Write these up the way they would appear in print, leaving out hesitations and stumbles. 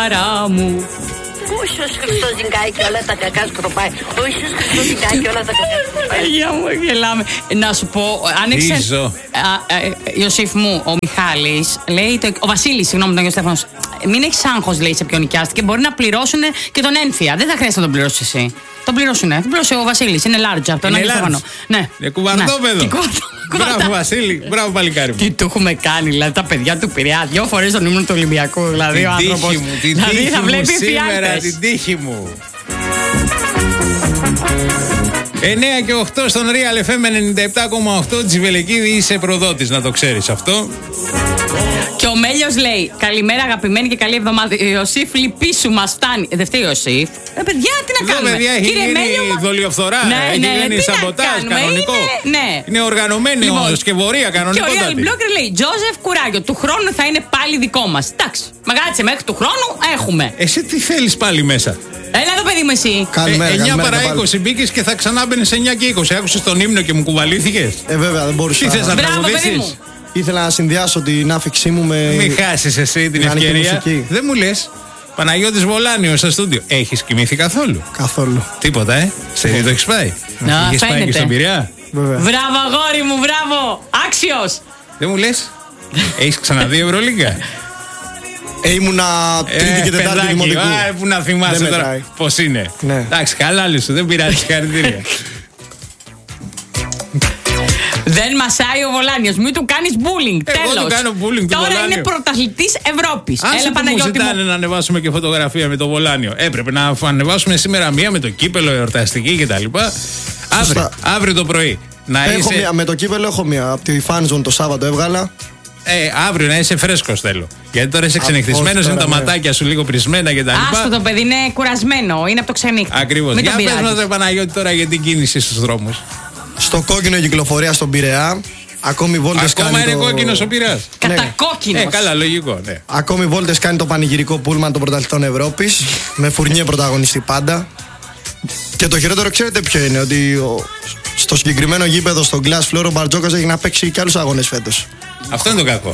χαρά μου. Ο Ιησούς Χριστός ζυγάει και όλα τα κακά σκροπάει. Ο Ιησούς Χριστός ζυγάει και όλα τα κακά σκροπάει. Αγία μου, γελάμε. Να σου πω, άνοιξε. Ιωσήφ μου, ο Μιχάλης λέει. Ο Βασίλης, συγγνώμη, τον Στέφανος. Μην έχεις άγχος, λέει, σε ποιον νοικιάστηκε. Μπορεί να πληρώσουν και τον ένφια. Δεν θα χρειάζεται να τον πληρώσεις εσύ. Τον πληρώσουνε. Τον πληρώσει ο Βασίλης. Είναι large από τον Άγιο Στέφανο. Ναι. Κουβαρτόπεδο. Μπράβο, Βασίλη. Μπράβο, παλικάρι μου. Τι του έχουμε κάνει, δηλαδή τα παιδιά του Πειραιά. 2 φορές τον ύμνο του Ολυμπιακού. Δηλαδή ο άνθρωπος. Την τύχη μου σήμερα, την τύχη μου. 9 και 8 στον Real FM 97,8. Τζιβελεκίδη, είσαι προδότης, να το ξέρεις αυτό. Και ο Μέλιος λέει: καλημέρα, αγαπημένη και καλή εβδομάδα. Ιωσήφ, λυπήσου, μας φτάνει. Δεν φταίει ο Ιωσήφ. Παιδιά, τι να κάνουμε. Παιδιά, έχει γίνει δολιοφθορά. Έχει γίνει σαμποτάζ κανονικό. Είναι οργανωμένη σκευωρία κανονικότατη. Και ο Real Blogger λέει: Τζόζεφ, κουράγιο. Του χρόνου θα είναι πάλι δικό μας. Εντάξει, μαγάτσε μέχρι του χρόνου έχουμε. Εσύ τι θέλεις πάλι μέσα. Έλα εδώ, παιδί μου, εσύ. 9 παρά 20 μπήκες και θα ξανά μπαίνεις 9 και 20. Άκουσες τον ύμνο και μου κουβαλήθηκες. Βέβαια, δεν μπορούσα. Τι θες να τραγουδήσεις. Ήθελα να συνδυάσω την άφηξή μου με. Μην χάσεις εσύ την ευκαιρία. Δεν μου λες. Παναγιώτης Βολάνιος στο στούντιο. Έχεις κοιμηθεί καθόλου? Καθόλου. Τίποτα, Σε το έχεις πάει? Έχεις πάει και στον Πειραιά? Βέβαια. Μπράβο, αγόρι μου, μπράβο. Άξιος. Δεν μου λες. Έχεις ξαναδεί Ευρωλίγκα? Ήμουνα Τρίτη και Τετάρτη δημοτικού. Που να θυμάσαι τώρα πώς είναι. Εντάξει, καλά σου, δεν πειράζει, συγχαρητήρια. Δεν μασάει ο Βολάνιος. Μην του κάνεις bullying. Τέλος. Εγώ του κάνω bullying. Τώρα είναι πρωταθλητής Ευρώπης. Έλα, Παναγιώτη. Μου ζητάνε να ανεβάσουμε και φωτογραφία με το Βολάνιο. Έπρεπε να ανεβάσουμε σήμερα μία με το κύπελο, εορταστική κτλ. Αύριο το πρωί. Έχω μία. Με το κύπελο έχω μία. Από τη Fanzone το Σάββατο έβγαλα. Αύριο να είσαι φρέσκος θέλω. Γιατί τώρα είσαι ξενυχτισμένος, είναι τα ματάκια σου λίγο πρισμένα κτλ. Άστο, το παιδί είναι κουρασμένο. Είναι από το ξενύχτη. Ακριβώς. Για πες μας, Παναγιώτη, τώρα για την κίνηση στους δρόμους. Στο κόκκινο κυκλοφορία στον Πειραιά. Ακόμη βόλτες κάνει. Ακόμα είναι κόκκινος ο Πειραιάς. Κατακόκκινος. Καλά, λογικό, ναι. Ακόμη βόλτες κάνει το πανηγυρικό πούλμαν των πρωταθλητών Ευρώπης. Με Φουρνιέ πρωταγωνιστή πάντα. Και το χειρότερο, ξέρετε ποιο είναι? Ότι στο συγκεκριμένο γήπεδο, στο Glass Floor, ο Μπαρτζόκας έχει να παίξει και άλλους αγώνες φέτος. Αυτό είναι το κακό.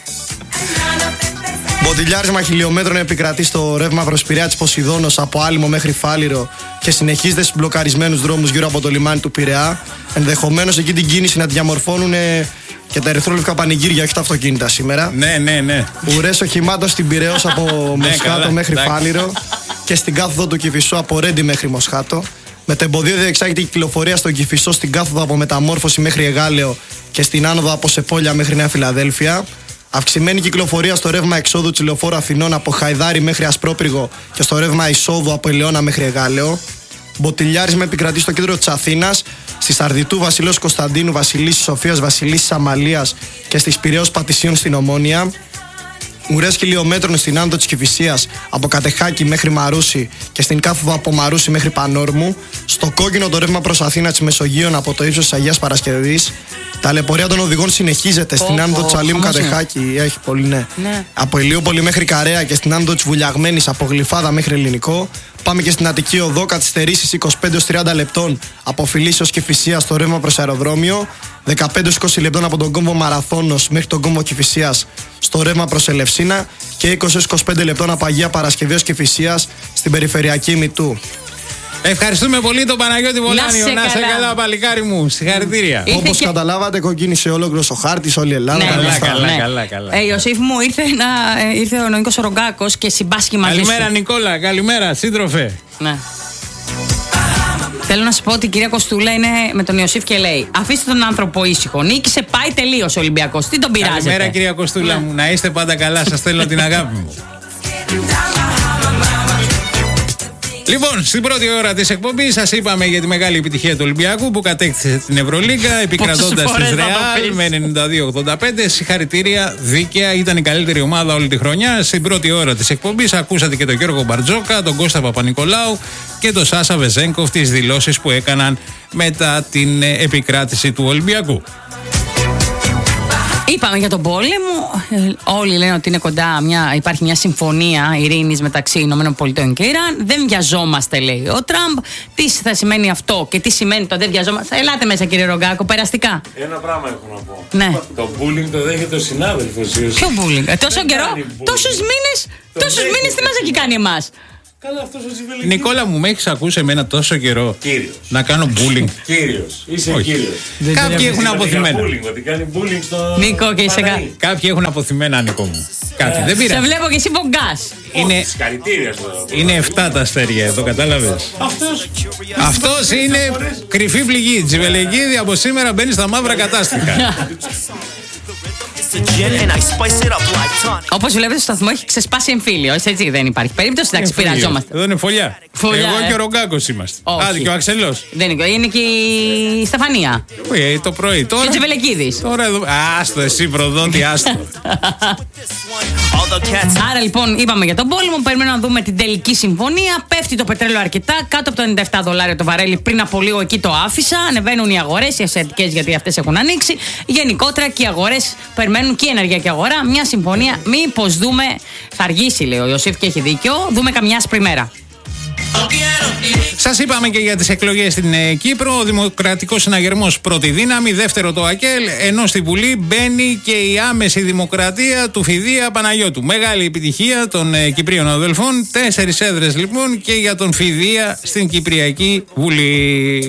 Μποτιλιάρισμα χιλιόμετρων επικρατεί στο ρεύμα προς Πειραιά της Ποσειδώνος από Άλυμο μέχρι Φάληρο και συνεχίζεται στους μπλοκαρισμένους δρόμους γύρω από το λιμάνι του Πειραιά. Ενδεχομένως εκεί την κίνηση να διαμορφώνουν και τα ερυθρόλευκα πανηγύρια, όχι τα αυτοκίνητα σήμερα. Ναι. Ουρές οχημάτων στην Πειραιώς από Μοσχάτο μέχρι Φάληρο και στην κάθοδο του Κηφισού από Ρέντι μέχρι Μοσχάτο. Με τεμποδίο διεξάγεται η κυκλοφορία στον Κηφισό στην κάθοδο από Μεταμόρφωση μέχρι Εγάλεο και στην άνοδο από Σεπόλια μέχρι Νέα Φιλαδέλφια. Αυξημένη κυκλοφορία στο ρεύμα εξόδου της λεωφόρου Αθηνών από Χαϊδάρι μέχρι Ασπρόπυργο και στο ρεύμα εισόδου από Ελαιώνα μέχρι Εγάλεο. Μποτιλιάρισμα επικρατεί στο κέντρο της Αθήνας, στη Σαρδιτού Βασιλέως Κωνσταντίνου, Βασιλίσσης Σοφίας, Βασιλίσσης Αμαλίας και στις Πειραιώς Πατησίων στην Ομόνια. Ουρές χιλιόμετρων στην άνοδο της Κηφισίας από Κατεχάκη μέχρι Μαρούσι και στην κάθοδο από Μαρούσι μέχρι Πανόρμου. Στο κόκκινο το ρεύμα προς Αθήνα της Μεσογείων από το ύψος της Αγίας Παρασκευής. Ταλαιπωρία των οδηγών συνεχίζεται στην άνοδο της Αλήμου Κατεχάκη. Έχει πολύ, ναι. Από Ηλιούπολη μέχρι Καρέα και στην άνοδο της Βουλιαγμένης από Γλυφάδα μέχρι Ελληνικό. Πάμε και στην Αττική Οδό, καθυστερήσεις 25-30 λεπτών από Φιλίσσης ως Κηφισίας στο ρεύμα προς αεροδρόμιο. 15-20 λεπτών από τον κόμβο Μαραθώνος μέχρι τον κόμβο Κηφισίας στο ρεύμα προς Ελευσίνα και 20-25 λεπτών από Αγία Παρασκευή ως Κηφισίας στην περιφερειακή Μητού. Ευχαριστούμε πολύ τον Παναγιώτη Βολάνιο. Να σε καλά, παλικάρι μου. Συγχαρητήρια. Όπως καταλάβατε, κοκκίνησε ολόκληρος ο χάρτης, όλη η Ελλάδα. Καλά. Ιωσήφ μου, ήρθε ο Νίκος Ρογκάκος και συμπάσχει μαζί σου. Καλημέρα, Νικόλα. Καλημέρα, σύντροφε. Ναι. Θέλω να σου πω ότι η κυρία Κοστούλα είναι με τον Ιωσήφ και λέει: αφήστε τον άνθρωπο ήσυχο. Νίκησε, πάει τελείως ο Ολυμπιακός. Τι τον πειράζει? Καλημέρα, κυρία Κοστούλα μου. Να είστε πάντα καλά. Σας θέλω την αγάπη μου. Λοιπόν, στην πρώτη ώρα της εκπομπής σας είπαμε για τη μεγάλη επιτυχία του Ολυμπιακού που κατέκτησε την Ευρωλίγκα επικρατώντας της Ρεάλ με 92-85. Συγχαρητήρια, δίκαια, ήταν η καλύτερη ομάδα όλη τη χρονιά. Στην πρώτη ώρα της εκπομπής ακούσατε και τον Γιώργο Μπαρτζόκα, τον Κώστα Παπα-Νικολάου και τον Σάσα Βεζένκοφ, τις δηλώσεις που έκαναν μετά την επικράτηση του Ολυμπιακού. Είπαμε για τον πόλεμο. Όλοι λένε ότι είναι κοντά υπάρχει μια συμφωνία ειρήνης μεταξύ ΗΠΑ και Ιράν. Δεν βιαζόμαστε, λέει ο Τραμπ. Τι θα σημαίνει αυτό και τι σημαίνει το δεν βιαζόμαστε? Ελάτε μέσα, κύριε Ρογκάκο, περαστικά. Ένα πράγμα έχω να πω. Ναι. Το bullying το δέχεται ο συνάδελφος. Ποιο bullying? Τόσο καιρό, τόσους μήνες τι μας έχει κάνει εμάς? Καλά, αυτός ο Τσιβελεκίδης. Νικόλα μου, με έχεις ακούσει εμένα τόσο καιρό Κύριος. να κάνω bullying? Κύριος. Είσαι κύριος. Κάποιοι έχουν αποθυμένα. Ότι κάνει bullying στο. Νίκο, και είσαι Κάποιοι έχουν αποθυμένα, Νίκο μου. Κάτι δεν πειράζει. Σε βλέπω και εσύ μπογκάς. Συγχαρητήρια στο. Είναι 7 τα αστέρια εδώ, κατάλαβες. Αυτός είναι κρυφή πληγή. Τσιβελεκίδη, από σήμερα μπαίνει στα μαύρα κατάστοιχα. Όπως βλέπετε, στο σταθμό έχει ξεσπάσει εμφύλιο. Έτσι δεν υπάρχει περίπτωση. Εντάξει, πειραζόμαστε. Εδώ είναι φωλιά. Εγώ και ο Ρογκάκος είμαστε. Άντε και ο Αξελός. Δεν είναι και η Στεφανία. Το πρωί. Και ο Τσιβελεκίδης. Τώρα εδώ. Άστο, εσύ προδότη, άστο. Άρα λοιπόν, είπαμε για τον πόλεμο. Περιμένουμε να δούμε την τελική συμφωνία. Πέφτει το πετρέλαιο αρκετά, κάτω από το $97 το βαρέλι. Πριν από λίγο εκεί το άφησα. Ανεβαίνουν οι αγορές, οι ασιατικές, γιατί αυτές έχουν ανοίξει. Γενικότερα και οι αγορές περιμένουν και η ενεργειακή αγορά. Μια συμφωνία. Μήπως δούμε. Θα αργήσει, λέει ο Ιωσήφ, και έχει δίκιο. Δούμε καμιά άσπρη μέρα. Σας είπαμε και για τις εκλογές στην Κύπρο. Ο Δημοκρατικός Συναγερμός πρώτη δύναμη, δεύτερο το ΑΚΕΛ, ενώ στη Βουλή μπαίνει και η άμεση δημοκρατία του Φιδία Παναγιώτου. Μεγάλη επιτυχία των Κυπρίων αδελφών. 4 έδρες λοιπόν και για τον Φιδία στην Κυπριακή Βουλή.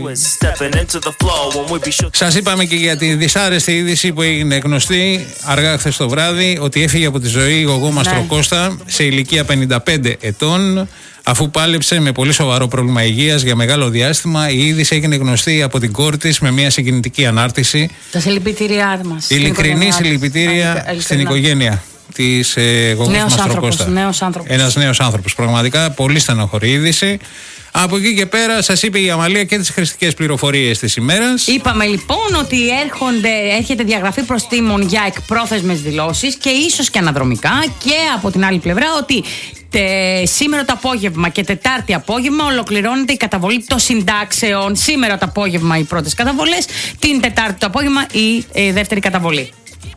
Σας είπαμε και για τη δυσάρεστη είδηση που έγινε γνωστή αργά χθες το βράδυ, ότι έφυγε από τη ζωή η Γογό Μαστροκώστα σε ηλικία 55 ετών. Αφού πάλεψε με πολύ σοβαρό πρόβλημα υγείας για μεγάλο διάστημα, η είδηση έγινε γνωστή από την κόρη της με μια συγκινητική ανάρτηση. Τα συλληπιτήριά μας. Ειλικρινή συλληπιτήρια στην οικογένεια της Γογός Μαστροκώστα. Ένας νέος άνθρωπος. Πραγματικά πολύ στενοχωρή είδηση. Από εκεί και πέρα σας είπε η Αμαλία και τις χρηστικές πληροφορίες της ημέρας. Είπαμε λοιπόν ότι έρχεται διαγραφή προστίμων για εκπρόθεσμες δηλώσεις και ίσως και αναδρομικά, και από την άλλη πλευρά ότι σήμερα το απόγευμα και Τετάρτη απόγευμα ολοκληρώνεται η καταβολή των συντάξεων. Σήμερα το απόγευμα οι πρώτες καταβολές, την Τετάρτη το απόγευμα η δεύτερη καταβολή.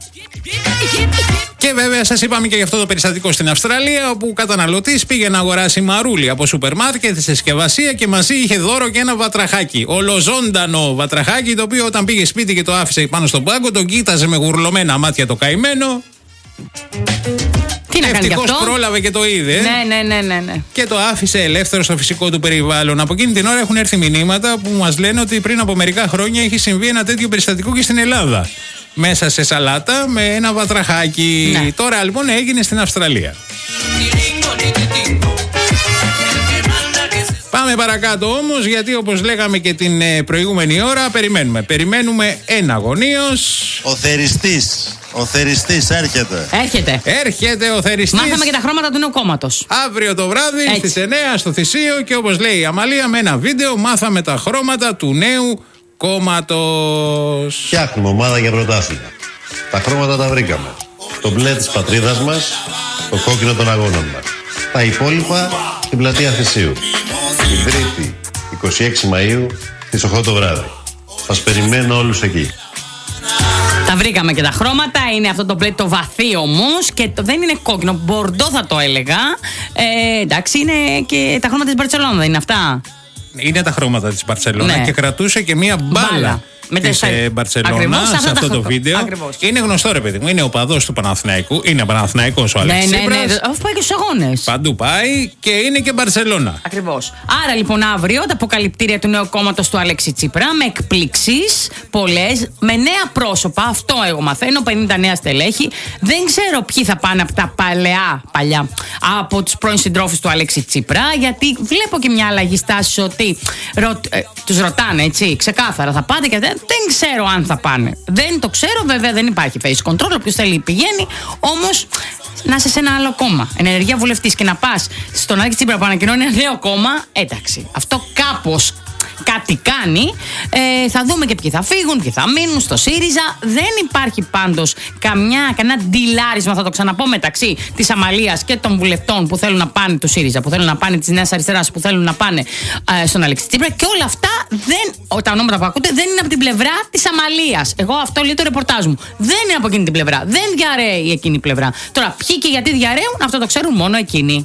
Και βέβαια σας είπαμε και για αυτό το περιστατικό στην Αυστραλία, όπου ο καταναλωτής πήγε να αγοράσει μαρούλι από σούπερ μάρκετ στη συσκευασία και μαζί είχε δώρο και ένα βατραχάκι. Ολοζώντανο βατραχάκι, το οποίο όταν πήγε σπίτι και το άφησε πάνω στον πάγκο, τον κοίταζε με γουρλωμένα μάτια το καημένο. Ευτυχώς πρόλαβε και το είδε. Ναι. Και το άφησε ελεύθερο στο φυσικό του περιβάλλον. Από εκείνη την ώρα έχουν έρθει μηνύματα που μας λένε ότι πριν από μερικά χρόνια έχει συμβεί ένα τέτοιο περιστατικό και στην Ελλάδα. Μέσα σε σαλάτα με ένα βατραχάκι. Ναι. Τώρα λοιπόν έγινε στην Αυστραλία. Πάμε παρακάτω όμως, γιατί όπως λέγαμε και την προηγούμενη ώρα, περιμένουμε εναγωνίως. Ο θεριστής έρχεται. Έρχεται ο θεριστής. Μάθαμε και τα χρώματα του νέου κόμματος. Αύριο το βράδυ στις 9 στο Θησίο, και όπως λέει η Αμαλία, με ένα βίντεο μάθαμε τα χρώματα του νέου κόμματος. Φτιάχνουμε ομάδα για πρωτάθλημα. Τα χρώματα τα βρήκαμε. Το μπλε της πατρίδας μας, το κόκκινο των αγώνων μας. Τα υπόλοιπα στην πλατεία Θησίου. Την Τρίτη, 26 Μαΐου, στις 8 το βράδυ. Σας περιμένω όλους εκεί. Τα βρήκαμε και τα χρώματα. Είναι αυτό το μπλε το βαθύ όμως, και δεν είναι κόκκινο, μπορντό θα το έλεγα. Εντάξει, είναι και τα χρώματα της Μπαρτσελόνα, δεν είναι αυτά? Είναι τα χρώματα της Μπαρτσελόνα, και κρατούσε και μία μπάλα της Μπαρτσελόνα σε αυτό το βίντεο. Ακριβώς. Είναι γνωστό, ρε παιδί μου, είναι οπαδός του Παναθηναϊκού. Είναι Παναθηναϊκός ο Αλέξης Τσίπρας. Ναι. Αφού πάει και στους αγώνες. Παντού πάει, και είναι και Μπαρτσελόνα. Ακριβώς. Άρα λοιπόν αύριο τα αποκαλυπτήρια του νέου κόμματος του Αλέξη Τσίπρα, με εκπλήξεις πολλές, με νέα πρόσωπα. Αυτό εγώ μαθαίνω, 50 νέα στελέχη. Δεν ξέρω ποιοι θα πάνε από τα παλιά, από τους πρώην συντρόφους του Αλέξη Τσίπρα, γιατί βλέπω και μια αλλαγή στάση ότι τους ρωτάνε, έτσι, ξεκάθαρα θα πάτε, και δεν ξέρω αν θα πάνε. Δεν το ξέρω, βέβαια δεν υπάρχει face control. Όποιος θέλει πηγαίνει, όμως να είσαι σε ένα άλλο κόμμα, ενεργεία βουλευτής, και να πας στον Αλέξη Τσίπρα που ανακοινώνει ένα νέο κόμμα, εντάξει, αυτό κάτι κάνει. Θα δούμε και ποιοι θα φύγουν, ποιοι θα μείνουν στο ΣΥΡΙΖΑ. Δεν υπάρχει πάντως κανένα ντυλάρισμα, θα το ξαναπώ, μεταξύ της Αμαλίας και των βουλευτών που θέλουν να πάνε του ΣΥΡΙΖΑ, που θέλουν να πάνε της Νέας Αριστεράς, που θέλουν να πάνε στον Αλέξη Τσίπρα. Και όλα αυτά τα ονόματα που ακούτε δεν είναι από την πλευρά της Αμαλίας. Εγώ αυτό λέει το ρεπορτάζ μου. Δεν είναι από εκείνη την πλευρά. Δεν διαρρέει εκείνη η πλευρά. Τώρα, ποιοι και γιατί διαρρέουν, αυτό το ξέρουν μόνο εκείνοι.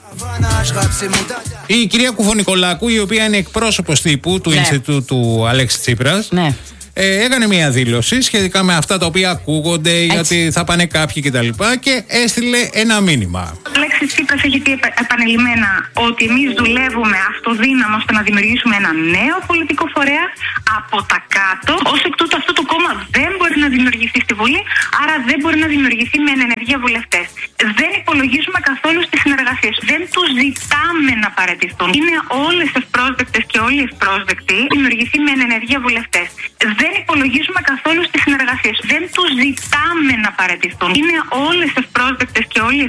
Η κυρία Κουφονικολάκου, η οποία είναι εκπρόσωπος τύπου του Ινστιτούτου του Αλέξη Τσίπρας, έκανε μια δήλωση σχετικά με αυτά τα οποία ακούγονται, γιατί θα πάνε κάποιοι κτλ. Και έστειλε ένα μήνυμα. Ο Αλέξης Τσίπρας έχει πει επανειλημμένα ότι εμείς δουλεύουμε αυτοδύναμα ώστε να δημιουργήσουμε ένα νέο πολιτικό φορέα από τα κάτω. Ως εκ τούτου, αυτό το κόμμα δεν μπορεί να δημιουργηθεί στη Βουλή, άρα δεν μπορεί να δημιουργηθεί με ενεργεία βουλευτές. Δεν υπολογίζουμε καθόλου στις συνεργασίες. Δεν τους ζητάμε να παραιτηθούν. Είναι όλες ευπρόσδεκτες και όλοι ευπρόσδεκτοι δημιουργηθεί με ενεργεία βουλευτές. Δεν υπολογίζουμε καθόλου στις συνεργασίες. Δεν τους ζητάμε να παραιτηθούν. Είναι όλες ευπρόσδεκτες και όλοι